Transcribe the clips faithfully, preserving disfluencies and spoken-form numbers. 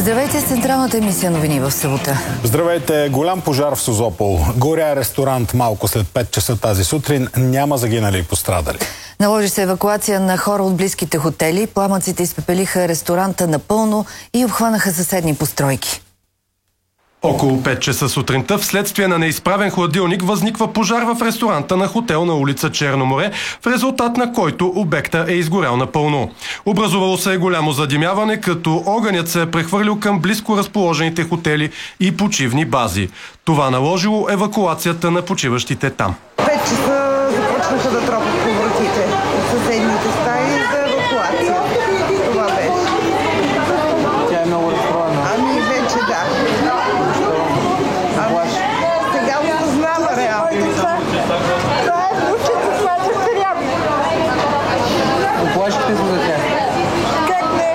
Здравейте с централната емисия новини в събота. Здравейте! Голям пожар в Созопол. Горя ресторант малко след пет часа тази сутрин. Няма загинали и пострадали. Наложи се евакуация на хора от близките хотели. Пламъците изпепелиха ресторанта напълно и обхванаха съседни постройки. Около пет часа сутринта, вследствие на неизправен хладилник, възниква пожар в ресторанта на хотел на улица Черно море, в резултат на който обекта е изгорял напълно. Образувало се е голямо задимяване, като огънят се е прехвърлил към близко разположените хотели и почивни бази. Това наложило евакуацията на почиващите там. пет часа започнаха да тропат по вратите от съседните стаи за евакуация. Това беше. Тя е много разстроена. Ами вече да. Ами, сега осъзнава реално. Това е внучето, това е дъщеря ми. Оплашихте се за тях? Как не?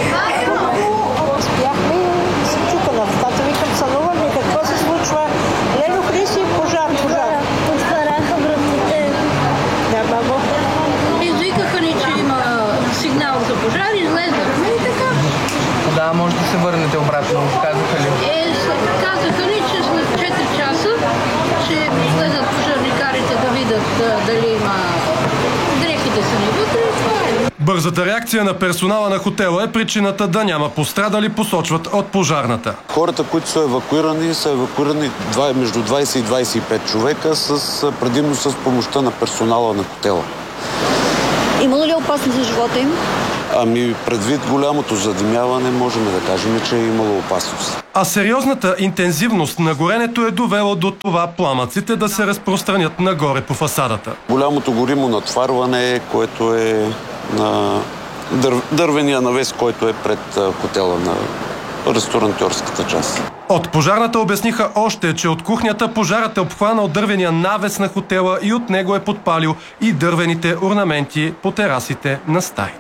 Бяхме и се чука на вратата, викам, сънуваме, какво се случва? Лело, Хриси, пожар, пожар. Отваряха вратите. Да, бабо. Извикаха ни, че има сигнал за пожар, излезнахме и така. Да, може да се върнете обратно, казаха ли? Е, казаха ни, че след четири часа ще излезат пожарникарите да видят да, дали има дрехите са ни вътре. Бързата реакция на персонала на хотела е причината да няма пострадали, посочват от пожарната. Хората, които са евакуирани, са евакуирани между двайсет и двайсет и пет човека, с, предимно с помощта на персонала на хотела. Имало ли опасност за живота им? Ами, предвид голямото задимяване, можем да кажем, че е имало опасност. А сериозната интензивност на горенето е довело до това пламъците да се разпространят нагоре по фасадата. Голямото горимо натварване, което е на дър... дървения навес, който е пред хотела на ресторантьорската част. От пожарната обясниха още, че от кухнята пожарът е обхванал дървения навес на хотела и от него е подпалил и дървените орнаменти по терасите на стаите.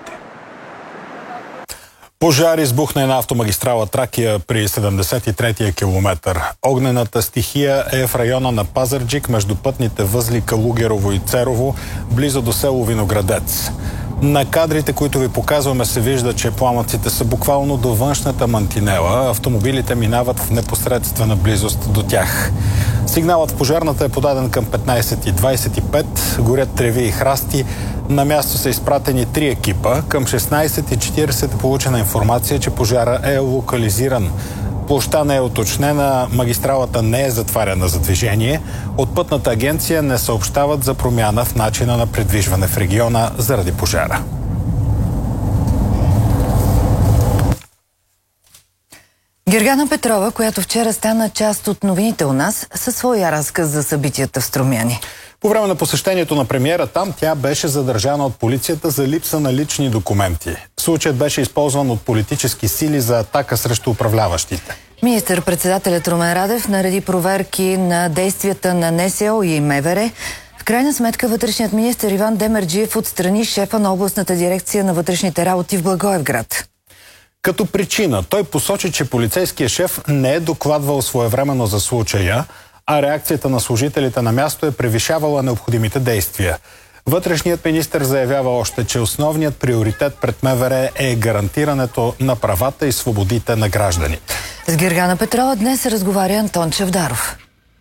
Пожар избухна на автомагистрала Тракия при седемдесет и третия километър. Огнената стихия е в района на Пазарджик, между пътните възли Калугерово и Церово, близо до село Виноградец. На кадрите, които ви показваме, се вижда, че пламъците са буквално до външната мантинела. Автомобилите минават в непосредствена близост до тях. Сигналът в пожарната е подаден към петнайсет и двайсет и пет. Горят треви и храсти. На място са изпратени три екипа. Към шестнайсет и четирийсет е получена информация, че пожара е локализиран. Площта не е уточнена, магистралата не е затваряна за движение. От пътната агенция не съобщават за промяна в начина на придвижване в региона заради пожара. Гергана Петрова, която вчера стана част от новините у нас, със своя разказ за събитията в Струмяни. По време на посещението на премиера там, тя беше задържана от полицията за липса на лични документи. Случаят беше използван от политически сили за атака срещу управляващите. Министър-председателят Румен Радев нареди проверки на действията на НСО и МВР. В крайна сметка вътрешният министър Иван Демерджиев отстрани шефа на областната дирекция на вътрешните работи в Благоевград. Като причина той посочи, че полицейският шеф не е докладвал своевременно за случая, а реакцията на служителите на място е превишавала необходимите действия. Вътрешният министър заявява още, че основният приоритет пред МВР е гарантирането на правата и свободите на гражданите. С Гергана Петрова днес разговаря Антон Чавдаров.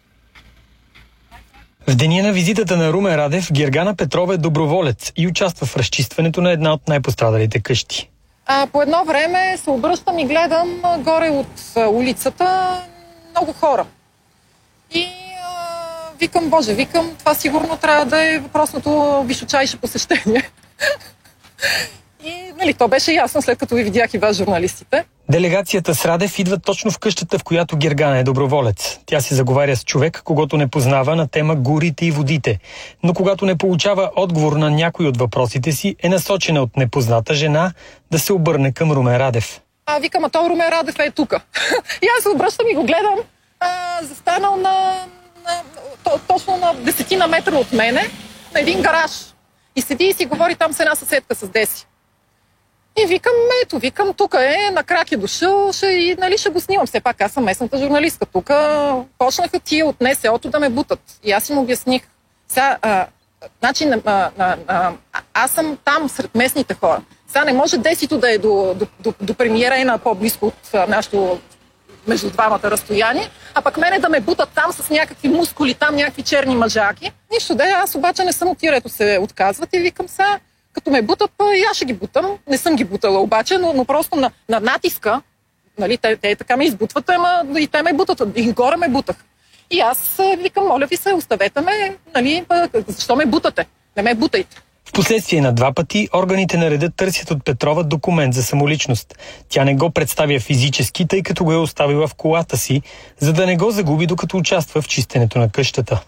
В деня на визитата на Румен Радев, Гергана Петрова е доброволец и участва в разчистването на една от най-пострадалите къщи. А, по едно време се обръщам и гледам горе от улицата много хора. И а, викам, боже, викам, това сигурно трябва да е въпросното височайше посещение. И, нали, то беше ясно, след като ви видях и вас, журналистите. Делегацията с Радев идва точно в къщата, в която Гергана е доброволец. Тя се заговаря с човек, когото не познава, на тема горите и водите. Но когато не получава отговор на някой от въпросите си, е насочена от непозната жена да се обърне към Румен Радев. А, викам, а то Румен Радев е тука. И аз се обръщам и го гледам, а, застанал на, на, то, точно на десетина метра от мене, на един гараж. И седи и си говори там с една съседка с Деси. И викам, ето, викам, тук е, на крак е дошъл, ще, и, нали, ще го снимам. Все пак аз съм местната журналистка. Тук почнаха тия от НСО-то да ме бутат. И аз им обясних. Сега, а, значи, а, а, а, аз съм там сред местните хора. Сега не може десето да е до, до, до, до премиера и на по-близко от нашото между двамата разстояние, а пък мене да ме бутат там с някакви мускули, там някакви черни мъжаки. Нищо да е, аз обаче не съм от тия, ето се отказват и викам сега, като ме бутат, и аз ще ги бутам. Не съм ги бутала обаче, но, но просто на, на натиска, нали, те, те така ме избутват, ама и те ме бутат, и горе ме бутах. И аз викам, моля ви се, оставете ме, нали, защо ме бутате? Не ме бутайте. Впоследствие на два пъти органите на реда търсят от Петрова документ за самоличност. Тя не го представя физически, тъй като го е оставила в колата си, за да не го загуби, докато участва в чистенето на къщата.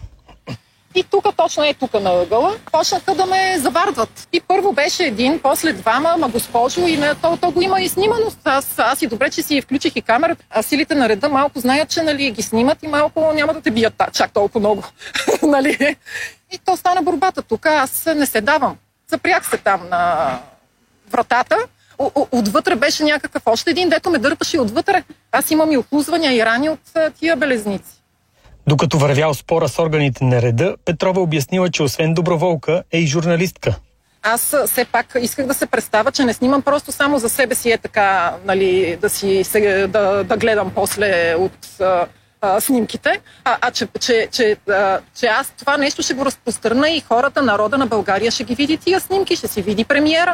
И тук, точно е тук на ъгъла, почнаха да ме завардват. И първо беше един, после двама, ма госпожо, и на, то, то го има и снимано. Аз, аз и добре, че си включих и камерата. А силите на реда малко знаят, че нали, ги снимат и малко няма да те бият чак толкова много. нали? И то стана борбата тук. Аз не се давам. Запрях се там на вратата. Отвътре беше някакъв още един, дето ме дърпаше отвътре. Аз имам и охлузвания и рани от тия белезници. Докато вървял спора с органите на реда, Петрова обяснила, че освен доброволка е и журналистка. Аз все пак исках да се представя, че не снимам просто само за себе си е така, нали, да, си, да, да гледам после от а, а, снимките, а, а че, че, че, а, че аз това нещо ще го разпространя и хората, народа на България ще ги види тия снимки, ще си види премиера.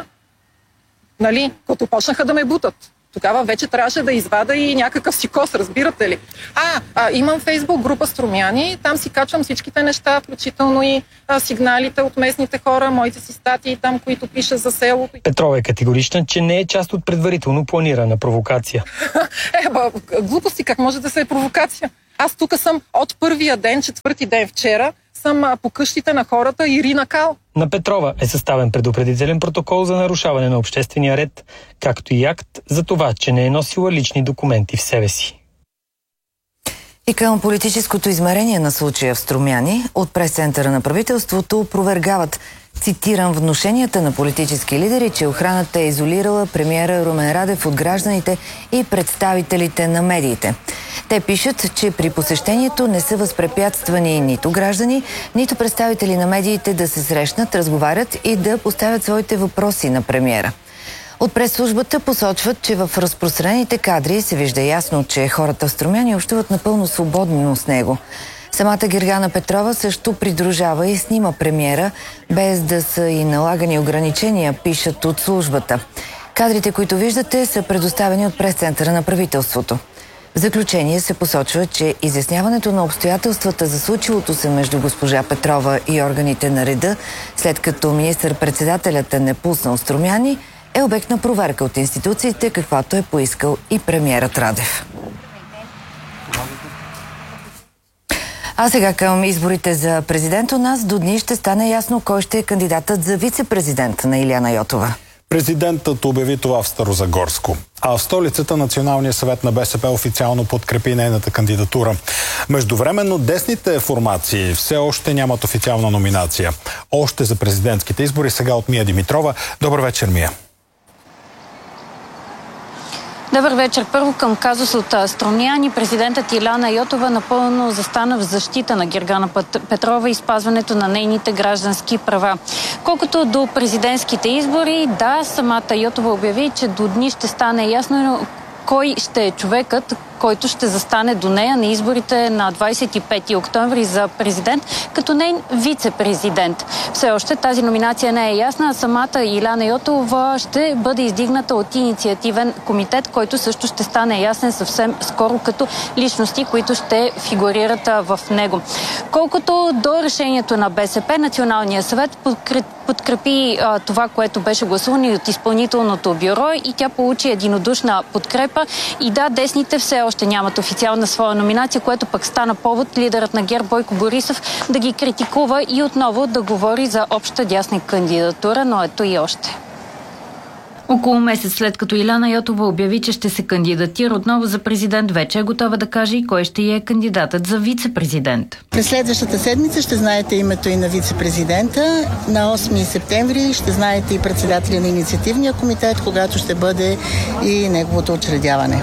Нали, като почнаха да ме бутат. Тогава вече трябваше да извада и някакъв си кос, разбирате ли? А, а имам Фейсбук група Струмяни, там си качвам всичките неща, включително и а, сигналите от местните хора, моите си статии там, които пиша за селото. Петрова е категорична, че не е част от предварително планирана провокация. е, ба, глупости, как може да се е провокация? Аз тук съм от първия ден, четвърти ден вчера, съм а, по къщите на хората и Ирина Кал. На Петрова е съставен предупредителен протокол за нарушаване на обществения ред, както и акт за това, че не е носила лични документи в себе си. И към политическото измерение на случая в Струмяни от прес-центъра на правителството опровергават, цитирам, внушенията на политически лидери, че охраната е изолирала премиера Румен Радев от гражданите и представителите на медиите. Те пишат, че при посещението не са възпрепятствани нито граждани, нито представители на медиите да се срещнат, разговарят и да поставят своите въпроси на премиера. От прес-службата посочват, че в разпространените кадри се вижда ясно, че хората в Струмяни общуват напълно свободно с него. Самата Гергана Петрова също придружава и снима премиера, без да са и налагани ограничения, пишат от службата. Кадрите, които виждате, са предоставени от прес-центъра на правителството. В заключение се посочва, че изясняването на обстоятелствата за случилото се между госпожа Петрова и органите на реда, след като министър-председателят е непуснал Струмяни, е обект на проверка от институциите, каквато е поискал и премиерът Радев. А сега към изборите за президент у нас до дни ще стане ясно кой ще е кандидатът за вице-президент на Илияна Йотова. Президентът обяви това в Старозагорско. А в столицата Националният съвет на БСП официално подкрепи нейната кандидатура. Междувременно десните формации все още нямат официална номинация. Още за президентските избори сега от Мия Димитрова. Добър вечер, Мия. Добър вечер. Първо към казус от Струмяни. Президентът Илияна Йотова напълно застана в защита на Гергана Петрова и спазването на нейните граждански права. Колкото до президентските избори, да, самата Йотова обяви, че до дни ще стане ясно кой ще е човекът, който ще застане до нея на изборите на двадесет и пети октомври за президент, като нейн вице-президент. Все още тази номинация не е ясна, а самата Илияна Йотова ще бъде издигната от инициативен комитет, който също ще стане ясен съвсем скоро като личности, които ще фигурират в него. Колкото до решението на БСП, Националния съвет подкрепи а, това, което беше гласувано от изпълнителното бюро и тя получи единодушна подкрепа. И да, десните все още нямат официална своя номинация, което пък стана повод лидерът на ГЕРБ Бойко Борисов да ги критикува и отново да говори за обща дясна кандидатура, но ето и още. Около месец след като Илияна Йотова обяви, че ще се кандидатира отново за президент, вече е готова да каже и кой ще е кандидатът за вице-президент. През следващата седмица ще знаете името и на вице-президента. На осми септември ще знаете и председателя на инициативния комитет, когато ще бъде и неговото учредяване.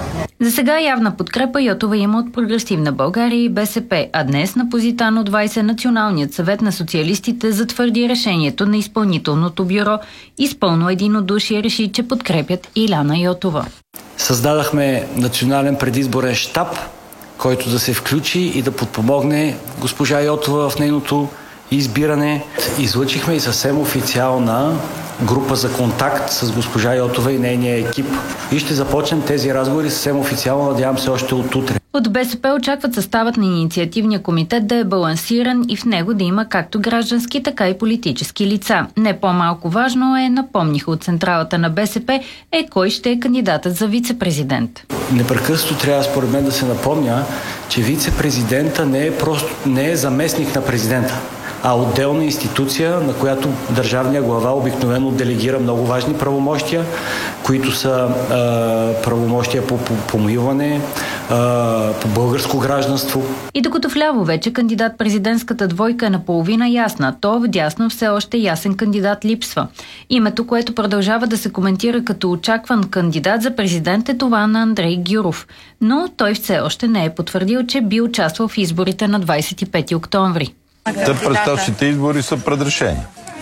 За сега явна подкрепа Йотова има от Прогресивна България и БСП, а днес на Позитано двайсет Националният съвет на социалистите затвърди решението на изпълнителното бюро и с пълно единодушие реши, че подкрепят Иляна Йотова. Създадахме национален предизборен щаб, който да се включи и да подпомогне госпожа Йотова в нейното избиране. Излъчихме и съвсем официална група за контакт с госпожа Йотова и нейния екип. И ще започнем тези разговори съвсем официално, надявам се, още от утре. От БСП очакват съставът на инициативния комитет да е балансиран и в него да има както граждански, така и политически лица. Не по-малко важно е, напомниха от централата на БСП, е кой ще е кандидатът за вице-президент. Непрекъснато трябва според мен да се напомня, че вице-президента не е, просто, не е заместник на президента, а отделна институция, на която държавният глава обикновено делегира много важни правомощия, които са а, правомощия по помилване, а, по българско гражданство. И докато вляво вече кандидат-президентската двойка е наполовина ясна, то вдясно все още ясен кандидат липсва. Името, което продължава да се коментира като очакван кандидат за президент, е това на Андрей Гюров. Но той все още не е потвърдил, че би участвал в изборите на двайсет и пети октомври. Те предстоящите избори са предрешени.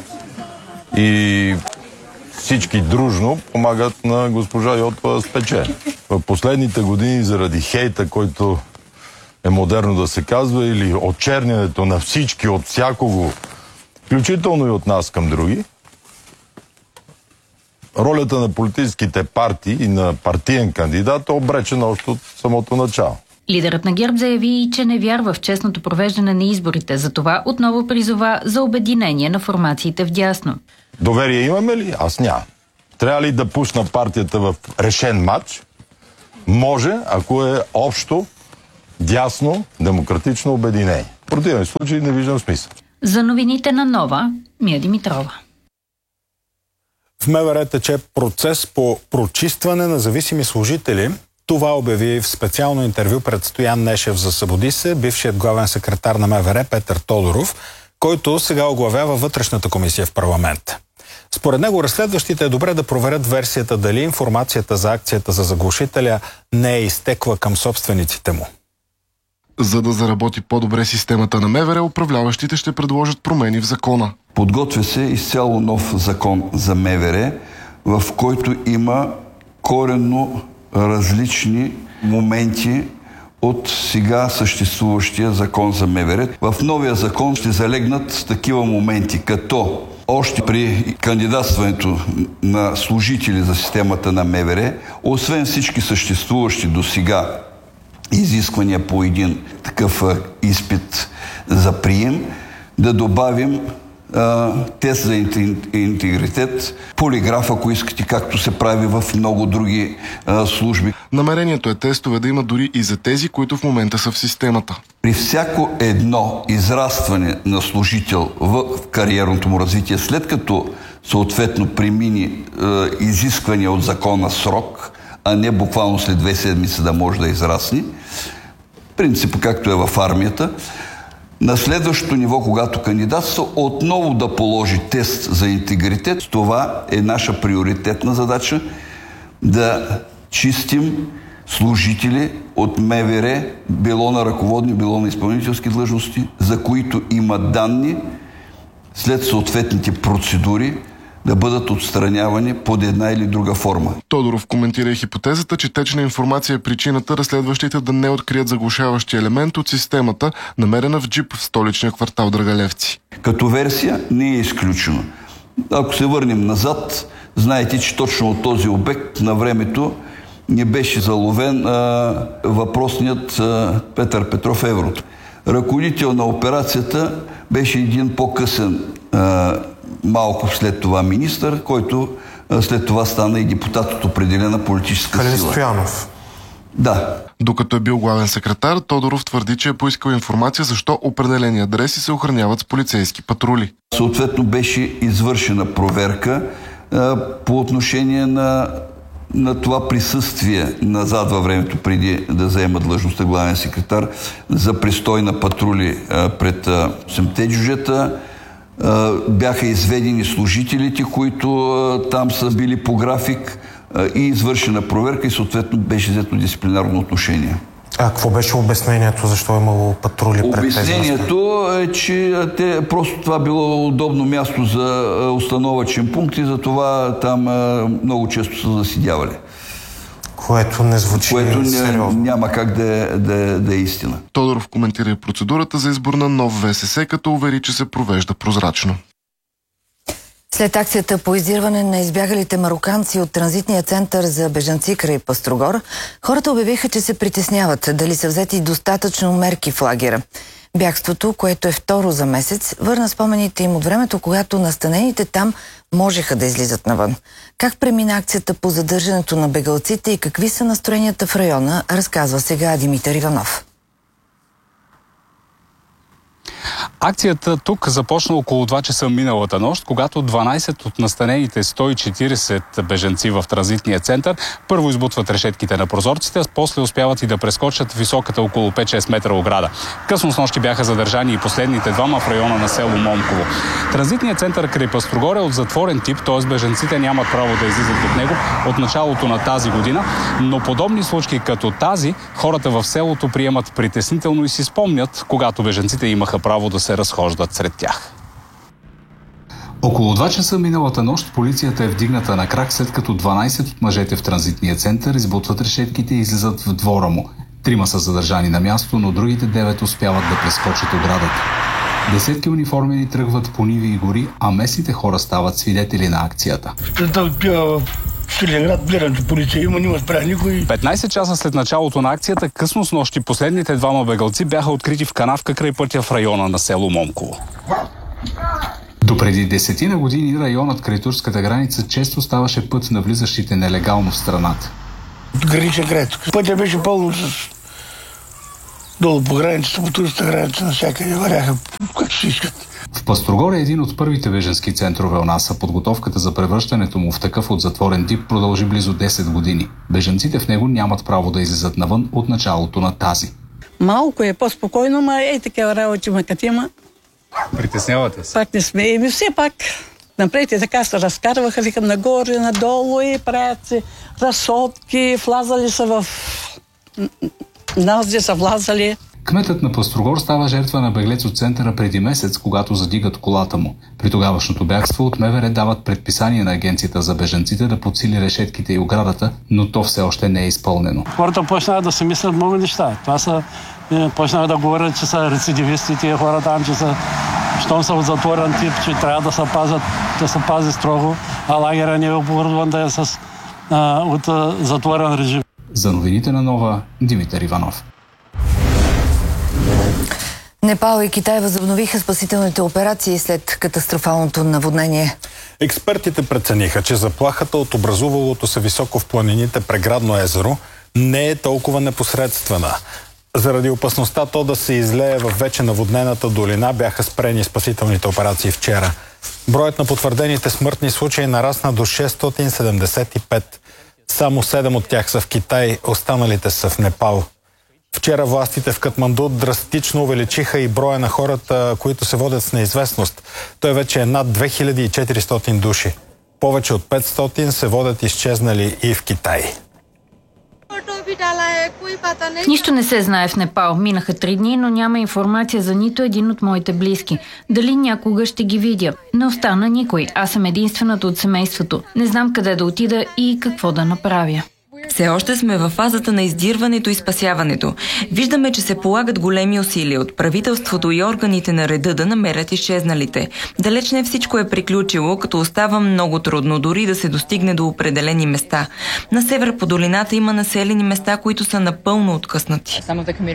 И всички дружно помагат на госпожа Йотова да спечели. В последните години заради хейта, който е модерно да се казва, или очернянето на всички от всякого, включително и от нас към други, ролята на политическите партии и на партиен кандидат е обречена още от самото начало. Лидерът на ГЕРБ заяви, че не вярва в честното провеждане на изборите. Затова отново призова за обединение на формациите вдясно. Доверие имаме ли? Аз нямам. Трябва ли да пусна партията в решен матч? Може, ако е общо, дясно, демократично обединение. В противен случай не виждам смисъл. За новините на Нова, Мия Димитрова. В МВР тече процес по прочистване на зависими служители. Това обяви в специално интервю пред Стоян Нешев за Събуди се бившият главен секретар на МВР Петър Тодоров, който сега оглавява вътрешната комисия в парламент. Според него разследващите е добре да проверят версията дали информацията за акцията за заглушителя не е изтекла към собствениците му. За да заработи по-добре системата на МВР, управляващите ще предложат промени в закона. Подготвя се изцяло нов закон за МВР, в който има коренно различни моменти от сега съществуващия закон за МВР. В новия закон ще залегнат такива моменти, като още при кандидатстването на служители за системата на МВР, освен всички съществуващи до сега изисквания по един такъв изпит за прием, да добавим а, тест за интегритет, полиграф, ако искате, както се прави в много други а, служби. Намерението е тестове да има дори и за тези, които в момента са в системата. При всяко едно израстване на служител в кариерното му развитие, след като съответно премини а, изисквания от закона срок, а не буквално след две седмици да може да израсне, принципът както е в армията, на следващото ниво, когато кандидатства, отново да положи тест за интегритет. Това е наша приоритетна задача, да чистим служители от МВР, било на ръководни, било на изпълнителски длъжности, за които има данни след съответните процедури да бъдат отстранявани под една или друга форма. Тодоров коментира и хипотезата, че течна информация е причината разследващите да не открият заглушаващи елемент от системата, намерена в джип в столичния квартал Драгалевци. Като версия не е изключено. Ако се върнем назад, знаете, че точно от този обект на времето не беше заловен а, въпросният а, Петър Петров Еврото. Ръководител на операцията беше един по-късен а, малко след това министър, който а, след това стана и депутат от определена политическа Калин сила. Стоянов. Да. Докато е бил главен секретар, Тодоров твърди, че е поискал информация защо определени адреси се охраняват с полицейски патрули. Съответно беше извършена проверка а, по отношение на, на това присъствие назад във времето, преди да заема длъжността главен секретар, за престой на патрули а, пред седемте джуджета. Бяха изведени служителите, които а, там са били по график. и извършена проверка и съответно беше взето дисциплинарно отношение. А какво беше обяснението? Защо е имало патрули пред тези? Обяснението е, че те, просто това било удобно място за установъчен пункт и затова там много често са заседявали. Което не звучи Което не, сериозно. Няма как да, да, да е истина. Тодоров коментира и процедурата за избор на нов ВСС, като увери, че се провежда прозрачно. След акцията по издирване на избягалите мароканци от транзитния център за бежанци край Пъстрогор, хората обявиха, че се притесняват дали са взети достатъчно мерки в лагера. Бягството, което е второ за месец, върна спомените им от времето, когато настанените там можеха да излизат навън. Как премина акцията по задържането на бегалците и какви са настроенията в района, разказва сега Димитър Иванов. Акцията тук започна около два часа миналата нощ, когато дванайсет от настанените сто и четирийсет бежанци в транзитния център първо избутват решетките на прозорците, а после успяват и да прескочат високата около пет-шест метра ограда. Късно с нощи бяха задържани и последните двама в района на село Момково. Транзитният център край Пъстрогор е от затворен тип, т.е. бежанците нямат право да излизат от него от началото на тази година, но подобни случаи като тази хората в селото приемат притеснително и си спомнят, когато бежанците имаха право да се разхождат сред тях. Около два часа миналата нощ полицията е вдигната на крак, след като дванайсет от мъжете в транзитния център избутват решетките и излизат в двора му. Трима са задържани на място, но другите девет успяват да прескочат оградата. Десетки униформени тръгват по ниви и гори, а местните хора стават свидетели на акцията. Полиция има, няма спря никой. петнайсет часа след началото на акцията, късно с нощи последните двама бегалци бяха открити в канавка край пътя в района на село Момково. Допреди десетина години районът край турската граница често ставаше път на влизащите нелегално в страната. Граничен край. Пътя беше пълно с долу по границата, по турската граница, навсякъде варяха, както си искат. В Пъстрогор е един от първите бежански центрове у нас, а подготовката за превръщането му в такъв от затворен тип продължи близо десет години. Бежанците в него нямат право да излизат навън от началото на тази. Малко е по-спокойно, ма е такива работи, ма като има. Притеснявате се? Пак не сме. Еми все пак, напред и така се разкарваха, викам нагоре, надолу и правят си разсотки, влазали са в... Нас са влазали. Кметът на Пъстрогор става жертва на беглец от центъра преди месец, когато задигат колата му. При тогавашното бягство от МВР дават предписание на агенцията за бежанците да подсили решетките и оградата, но то все още не е изпълнено. Хората почнаха да се мислят много неща. Това са, почнаха да говорят, че са рецидивисти тия хора там, че са, щом са от затворен тип, че трябва да се пазят, да се пази строго, а лагера не е оборудван да е с, а, от а, затворен режим. За новините на Нова, Димитър Иванов. Непал и Китай възобновиха спасителните операции след катастрофалното наводнение. Експертите прецениха, че заплахата от образувалото се високо в планините преградно езеро не е толкова непосредствена. Заради опасността то да се излее в вече наводнената долина бяха спрени спасителните операции вчера. Броят на потвърдените смъртни случаи нарасна до шестстотин седемдесет и пет. Само седем от тях са в Китай, останалите са в Непал. Вчера властите в Катманду драстично увеличиха и броя на хората, които се водят с неизвестност. Той вече е над две хиляди и четиристотин души. Повече от петстотин се водят изчезнали и в Китай. Нищо не се знае в Непал. Минаха три дни, но няма информация за нито един от моите близки. Дали някога ще ги видя? Не остана никой. Аз съм единствената от семейството. Не знам къде да отида и какво да направя. Все още сме във фазата на издирването и спасяването. Виждаме, че се полагат големи усилия от правителството и органите на реда да намерят изчезналите. Далеч не всичко е приключило, като остава много трудно дори да се достигне до определени места. На север по долината има населени места, които са напълно откъснати.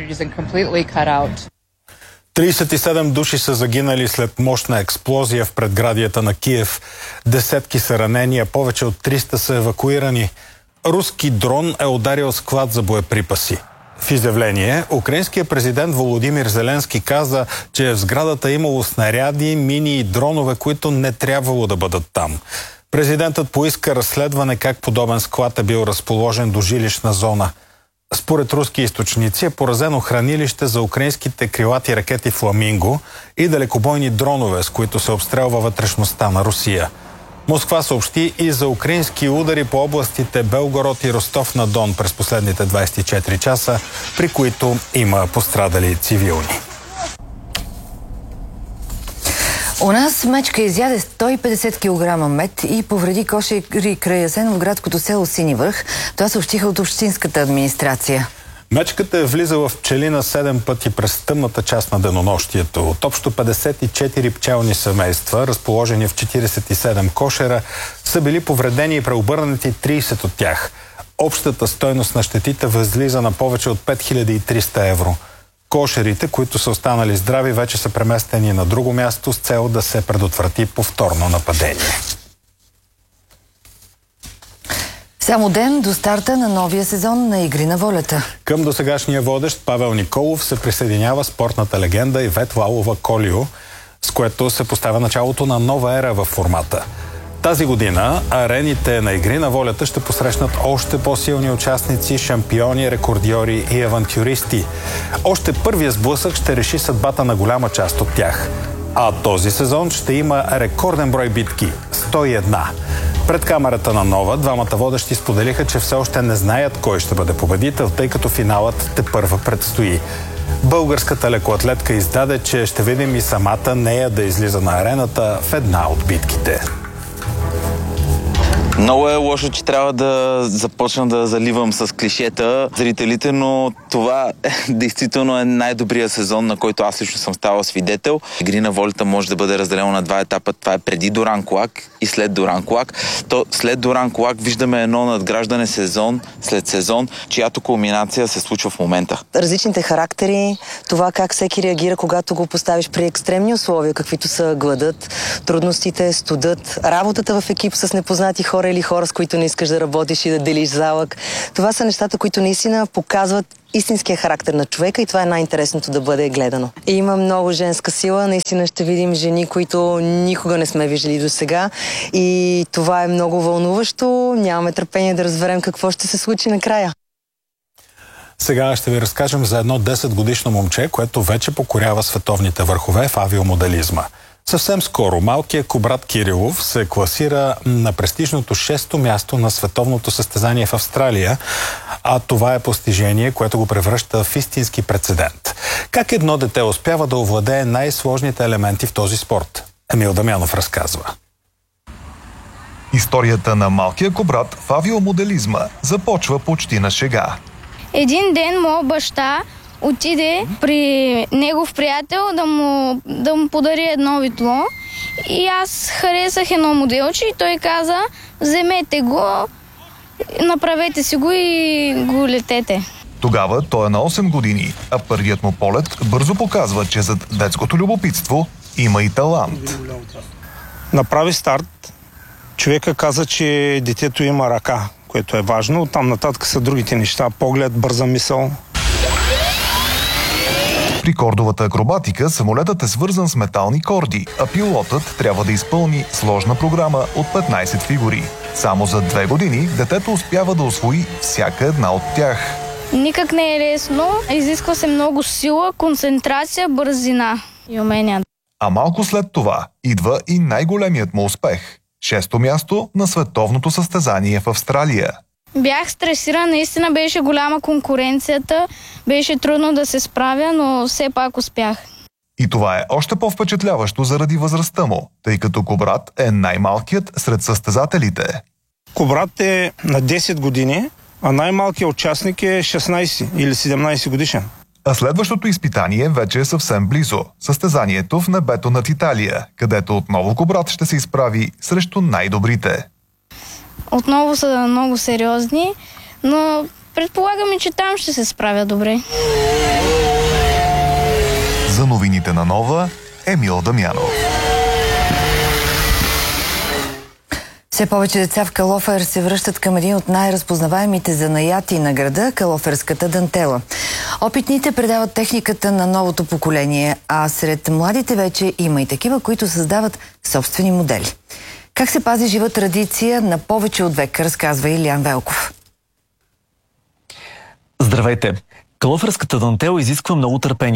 трийсет и седем души са загинали след мощна експлозия в предградията на Киев. Десетки са ранени, а повече от триста са евакуирани. Руски дрон е ударил склад за боеприпаси. В изявление, украинският президент Володимир Зеленски каза, че в сградата имало снаряди, мини и дронове, които не трябвало да бъдат там. Президентът поиска разследване как подобен склад е бил разположен до жилищна зона. Според руски източници е поразено хранилище за украинските крилати ракети «Фламинго» и далекобойни дронове, с които се обстрелва вътрешността на Русия. Москва съобщи и за украински удари по областите Белгород и Ростов на Дон през последните двадесет и четири часа, при които има пострадали цивилни. У нас мечка изяде сто и петдесет килограма мед и повреди кошери край Асеновградското село Сини връх. Това съобщиха от общинската администрация. Мечката е влизала в пчелина седем пъти през тъмната част на денонощието. От общо петдесет и четири пчелни семейства, разположени в четиридесет и седем кошера, са били повредени и преобърнати тридесет от тях. Общата стойност на щетите възлиза на повече от пет хиляди и триста евро. Кошерите, които са останали здрави, вече са преместени на друго място с цел да се предотврати повторно нападение. Само ден до старта на новия сезон на Игри на волята. Към досегашния водещ Павел Николов се присъединява спортната легенда Ивет Лалова Колио, с което се поставя началото на нова ера в формата. Тази година арените на Игри на волята ще посрещнат още по-силни участници, шампиони, рекордьори и авантюристи. Още първия сблъсък ще реши съдбата на голяма част от тях. А този сезон ще има рекорден брой битки – сто и една. Пред камерата на Нова двамата водещи споделиха, че все още не знаят кой ще бъде победител, тъй като финалът тепърва предстои. Българската лекоатлетка издаде, че ще видим и самата нея да излиза на арената в една от битките. Много е лошо, че трябва да започна да заливам с клишета зрителите, но това е, действително е най-добрият сезон, на който аз лично съм ставал свидетел. Игри на волята може да бъде разделено на два етапа. Това е преди Дуранкулак и след Дуранкулак. То след Дуранкулак виждаме едно надграждане сезон след сезон, чиято кулминация се случва в момента. Различните характери, това как всеки реагира, когато го поставиш при екстремни условия, каквито са гладът, трудностите, студът, работата в екип с непознати хора или хора, с които не искаш да работиш и да делиш залък. Това са нещата, които наистина показват истинския характер на човека и това е най-интересното да бъде гледано. И има много женска сила, наистина ще видим жени, които никога не сме виждали до сега и това е много вълнуващо. Нямаме търпение да разберем какво ще се случи накрая. Сега ще ви разкажем за едно десетгодишно момче, което вече покорява световните върхове в авиомоделизма. Съвсем скоро малкият Кубрат Кирилов се класира на престижното шесто място на световното състезание в Австралия, а това е постижение, което го превръща в истински прецедент. Как едно дете успява да овладее най-сложните елементи в този спорт? Емил Дамянов разказва. Историята на малкия Кубрат в авиомоделизма започва почти на шега. Един ден моят баща отиде при негов приятел да му, да му подари едно витло и аз харесах едно моделче и той каза: вземете го, направете си го и го летете. Тогава той е на осем години, а първият му полет бързо показва, че зад детското любопитство има и талант. Направи старт. Човека каза, че детето има ръка, което е важно. Оттам нататък са другите неща. Поглед, бърза мисъл. При кордовата акробатика самолетът е свързан с метални корди, а пилотът трябва да изпълни сложна програма от петнайсет фигури. Само за две години детето успява да усвои всяка една от тях. Никак не е лесно. Изисква се много сила, концентрация, бързина и умения. А малко след това идва и най-големият му успех – шесто място на световното състезание в Австралия. Бях стресирана, наистина беше голяма конкуренцията, беше трудно да се справя, но все пак успях. И това е още по-впечатляващо заради възрастта му, тъй като Кубрат е най-малкият сред състезателите. Кубрат е на десет години, а най-малкият участник е шестнайсет или седемнайсет годишен. А следващото изпитание вече е съвсем близо – състезанието в небето над Италия, където отново Кубрат ще се изправи срещу най-добрите. Отново са много сериозни, но предполагаме, че там ще се справя добре. За новините на Нова, Емил Дамянов. Все повече деца в Калофер се връщат към един от най-разпознаваемите занаяти на града – калоферската дантела. Опитните предават техниката на новото поколение, а сред младите вече има и такива, които създават собствени модели. Как се пази жива традиция на повече от век, разказва Илиян Велков. Здравейте! Калоферската дантела изисква много търпение.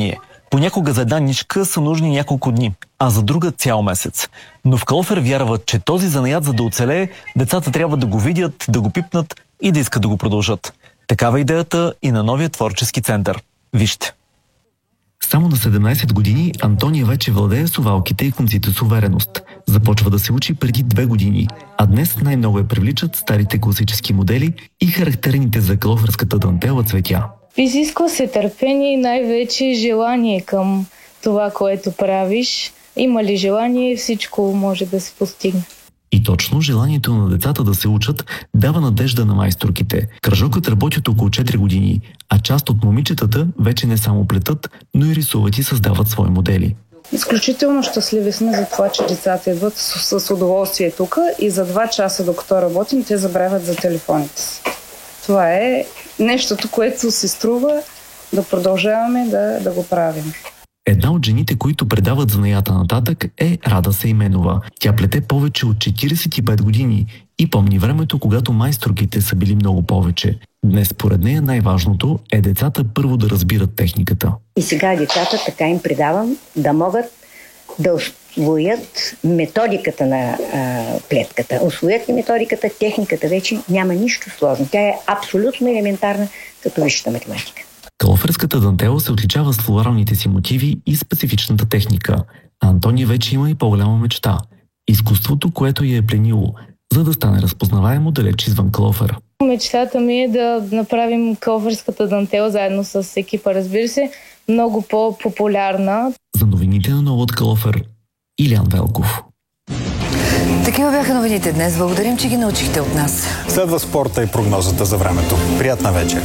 Понякога за една нишка са нужни няколко дни, а за друга цял месец. Но в Калофер вярват, че този занаят, за да оцелее, децата трябва да го видят, да го пипнат и да искат да го продължат. Такава е идеята и на новия творчески център. Вижте. Само на седемнайсет години Антония вече владее совалките и конците с увереност. Започва да се учи преди две години, а днес най-много я привличат старите класически модели и характерните за калоферската дантела цветя. Изисква се търпение и най-вече желание към това, което правиш. Има ли желание, всичко може да се постигне. И точно желанието на децата да се учат дава надежда на майсторките. Кръжокът работи от около четири години, а част от момичетата вече не само плетат, но и рисуват и създават свои модели. Изключително щастливи сме за това, че децата идват с, с удоволствие тук и за два часа, докато работим, те забравят за телефоните си. Това е нещото, което се струва да продължаваме да, да го правим. Една от жените, които предават занаята нататък, е Рада Сейменова. Тя плете повече от четирийсет и пет години и помни времето, когато майсторките са били много повече. Днес, според нея, най-важното е децата първо да разбират техниката. И сега децата така им предавам да могат да усвоят методиката на а, плетката. Усвоят ли методиката, техниката вече няма нищо сложно. Тя е абсолютно елементарна, като висшата математика. Калоферската дантела се отличава с флоралните си мотиви и специфичната техника. А Антония вече има и по-голяма мечта – изкуството, което я е пленило, за да стане разпознаваемо далеч извън Калофер. Мечтата ми е да направим калоферската дантела заедно с екипа, разбира се, много по-популярна. За новините на ново от Калофер, Илиян Велков. Такива бяха новините днес. Благодарим, че ги научихте от нас. Следва спорта и прогнозата за времето. Приятна вечер!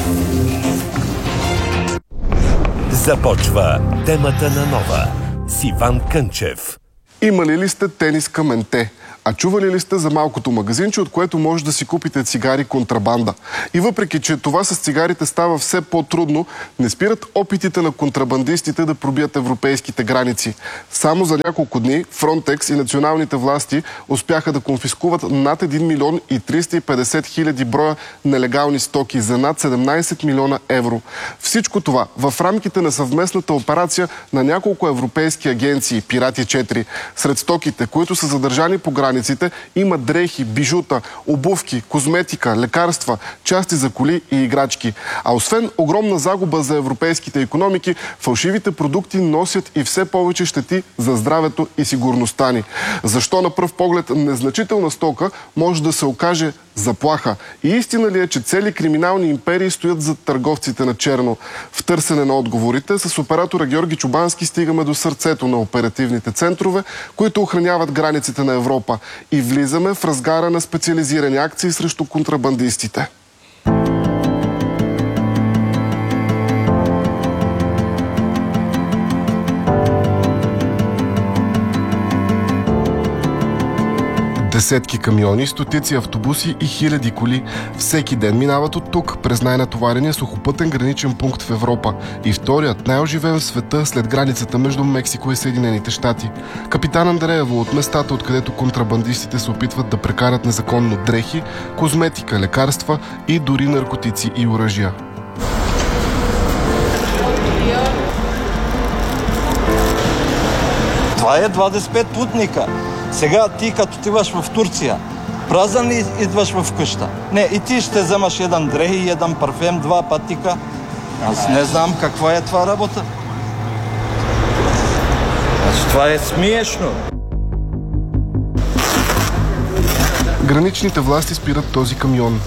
Започва темата на Нова с Иван Кънчев. Имали ли сте тенис каменте? А чували ли сте за малкото магазинче, от което може да си купите цигари контрабанда? И въпреки, че това с цигарите става все по-трудно, не спират опитите на контрабандистите да пробият европейските граници. Само за няколко дни Фронтекс и националните власти успяха да конфискуват над един милион и триста и петдесет хиляди броя нелегални стоки за над седемнайсет милиона евро. Всичко това в рамките на съвместната операция на няколко европейски агенции Пирати четири. Сред стоките, които са задържани по границите, има дрехи, бижута, обувки, козметика, лекарства, части за коли и играчки. А освен огромна загуба за европейските икономики, фалшивите продукти носят и все повече щети за здравето и сигурността ни. Защо на пръв поглед незначителна стока може да се окаже заплаха? И истина ли е, че цели криминални империи стоят зад търговците на черно? В търсене на отговорите с оператора Георги Чубански стигаме до сърцето на оперативните центрове, които охраняват границите на Европа. И влизаме в разгара на специализирани акции срещу контрабандистите. Десетки камиони, стотици автобуси и хиляди коли всеки ден минават от тук, през най-натоварения сухопътен граничен пункт в Европа и вторият най-оживен в света след границата между Мексико и Съединените щати. Капитан Андреево от местата, откъдето контрабандистите се опитват да прекарат незаконно дрехи, козметика, лекарства и дори наркотици и оръжия. Това е двадесет и пет путника. Сега ти като отиваш в Турция, празен ли идваш в къща? Не, и ти ще вземаш един дрехи, един парфем, два пътика. Аз не знам каква е това работа. Аз това е смиешно. Граничните власти спират този камион.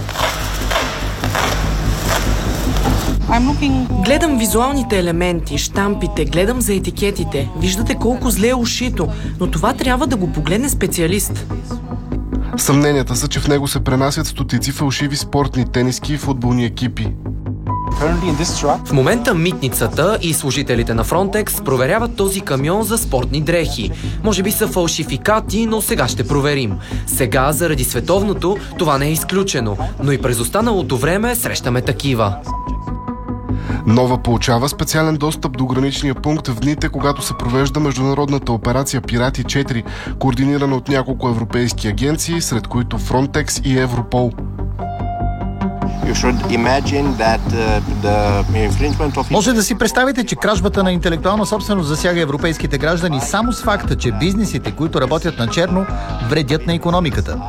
Гледам визуалните елементи, щампите, гледам за етикетите. Виждате колко зле е ушито, но това трябва да го погледне специалист. Съмненията са, че в него се пренасят стотици фалшиви спортни, тениски и футболни екипи. В момента митницата и служителите на Frontex проверяват този камион за спортни дрехи. Може би са фалшификати, но сега ще проверим. Сега, заради световното, това не е изключено, но и през останалото време срещаме такива. Нова получава специален достъп до граничния пункт в дните, когато се провежда международната операция Пирати четири, координирана от няколко европейски агенции, сред които Frontex и Европол. Може да си представите, че кражбата на интелектуална собственост засяга европейските граждани само с факта, че бизнесите, които работят на черно, вредят на икономиката.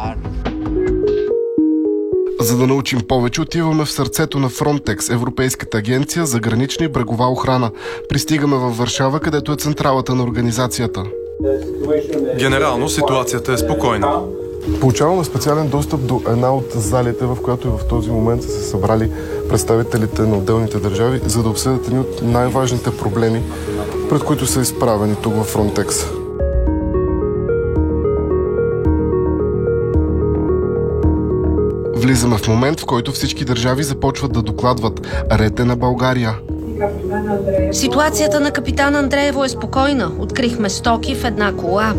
За да научим повече, отиваме в сърцето на Frontex, Европейската агенция за гранична и брегова охрана. Пристигаме във Варшава, където е централата на организацията. Генерално ситуацията е спокойна. Получаваме специален достъп до една от залите, в която и в този момент са се събрали представителите на отделните държави, за да обсъдят едни от най-важните проблеми, пред които са изправени тук в Frontex. Влизаме в момент, в който всички държави започват да докладват. Ред е на България. Ситуацията на капитан Андреево е спокойна. Открихме стоки в една кола.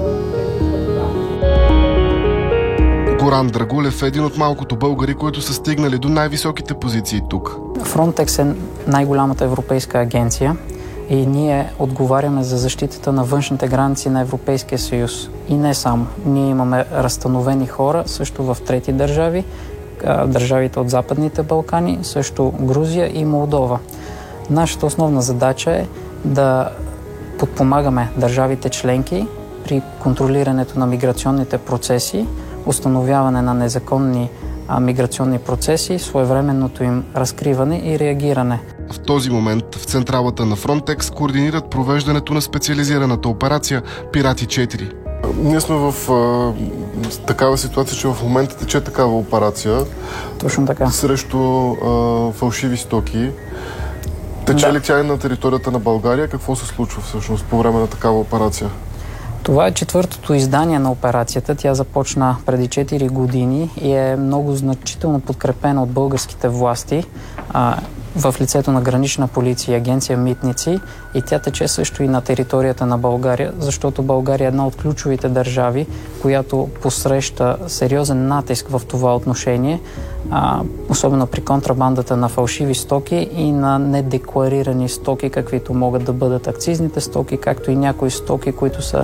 Горан Драгулев е един от малкото българи, които са стигнали до най-високите позиции тук. Frontex е най-голямата европейска агенция и ние отговаряме за защитата на външните граници на Европейския съюз. И не само. Ние имаме разстановени хора също в трети държави, държавите от Западните Балкани, също Грузия и Молдова. Нашата основна задача е да подпомагаме държавите членки при контролирането на миграционните процеси, установяване на незаконни а, миграционни процеси, своевременното им разкриване и реагиране. В този момент в централата на Frontex координират провеждането на специализираната операция Пирати четири. Ние сме в а, такава ситуация, че в момента тече такава операция. Точно така. Срещу а, фалшиви стоки. Тече да. ли тя и на територията на България? Какво се случва всъщност по време на такава операция? Това е четвъртото издание на операцията. Тя започна преди четири години и е много значително подкрепена от българските власти а, в лицето на Гранична полиция и Агенция Митници, и тя тече също и на територията на България, защото България е една от ключовите държави, която посреща сериозен натиск в това отношение, а, особено при контрабандата на фалшиви стоки и на недекларирани стоки, каквито могат да бъдат акцизните стоки, както и някои стоки, които са